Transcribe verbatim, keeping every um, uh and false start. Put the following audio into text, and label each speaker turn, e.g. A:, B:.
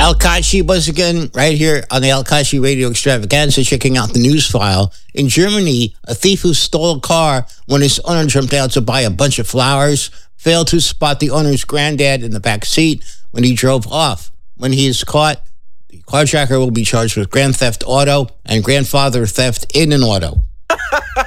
A: Al Kashi once again, right here on the Al Kashi Radio Extravaganza, checking out the news file. In Germany, a thief who stole a car when his owner jumped out to buy a bunch of flowers failed to spot the owner's granddad in the back seat when he drove off. When he is caught, the carjacker will be charged with grand theft auto and grandfather theft in an auto.